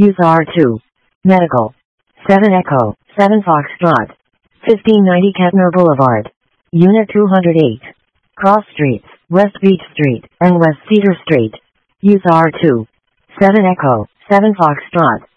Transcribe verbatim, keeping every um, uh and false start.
Use R two. Medical. seven Echo, seven Foxtrot. fifteen ninety Kettner Boulevard. Unit two hundred eight. Cross Streets, West Beach Street, and West Cedar Street. Use R two. seven Echo, seven Foxtrot.